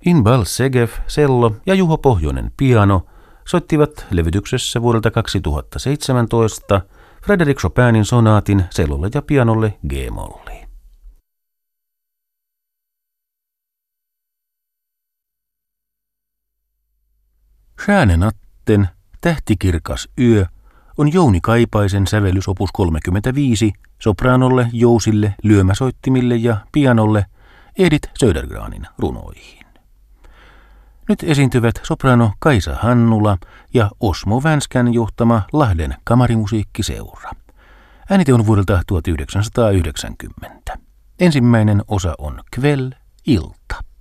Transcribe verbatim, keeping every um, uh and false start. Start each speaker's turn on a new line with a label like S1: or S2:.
S1: Inbal Segev, cello ja Juho Pohjonen, piano, soittivat levytyksessä vuodelta kaksituhattaseitsemäntoista Frédéric Chopinin sonaatin cellolle ja pianolle G-molliin. Schöne Natten, tähtikirkas yö, on Jouni Kaipaisen sävellys opus kolmekymmentäviisi sopraanolle, jousille, lyömäsoittimille ja pianolle Edith Södergranin runoihin. Nyt esiintyvät sopraano Kaisa Hannula ja Osmo Vänskän johtama Lahden kamarimusiikkiseura. Äänite on vuodelta tuhatyhdeksänsataayhdeksänkymmentä. Ensimmäinen osa on Kväll, ilta.